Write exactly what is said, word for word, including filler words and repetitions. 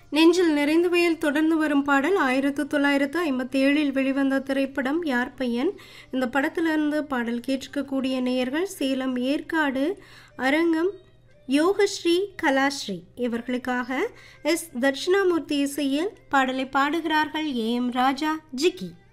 நெஞ்சில் நிறைந்த வயல் தொடர்ந்து வரும் பாடல் ஆயிரத்து தொள்ளாயிரத்து ஐம்பத்தி ஏழில் வெளிவந்த திரைப்படம் யார் பையன். இந்த படத்திலிருந்து பாடல் கேட்கக்கூடிய நேயர்கள் சேலம் ஏற்காடு அரங்கம் யோகஸ்ரீ கலாஸ்ரீ இவர்களுக்காக எஸ் தட்சிணாமூர்த்தி இசையில் பாடலை பாடுகிறார்கள் ஏ எம் ராஜா ஜிக்கி.